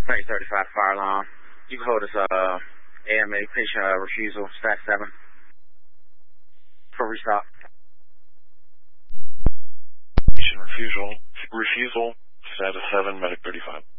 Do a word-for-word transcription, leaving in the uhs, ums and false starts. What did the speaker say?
Medic thirty-five, fire alarm. You can hold us, uh, A M A, patient uh, refusal, stat seven. For restock. Patient refusal, refusal, status seven, medic thirty-five.